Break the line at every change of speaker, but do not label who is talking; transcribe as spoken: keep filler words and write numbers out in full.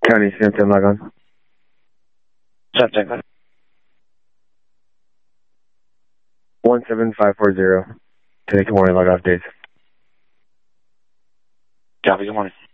County, Hampton, log on.
Subject.
one seven five four zero. Today, good morning, log off days.
Copy, good morning.